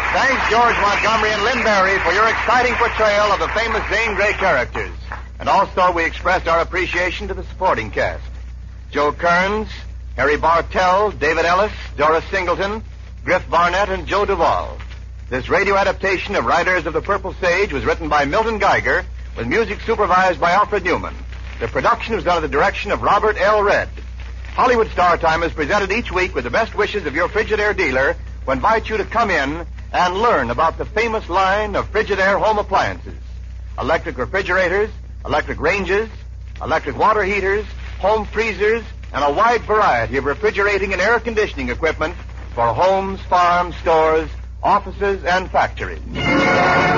Thanks, George Montgomery and Lynn Barry, for your exciting portrayal of the famous Zane Grey characters. And also, we expressed our appreciation to the supporting cast. Joe Kearns, Harry Bartell, David Ellis, Doris Singleton, Griff Barnett, and Joe Duvall. This radio adaptation of Riders of the Purple Sage was written by Milton Geiger, with music supervised by Alfred Newman. The production was under the direction of Robert L. Redd. Hollywood Star Time is presented each week with the best wishes of your Frigidaire dealer, who invites you to come in and learn about the famous line of Frigidaire home appliances. Electric refrigerators, electric ranges, electric water heaters, home freezers, and a wide variety of refrigerating and air conditioning equipment for homes, farms, stores, offices, and factories.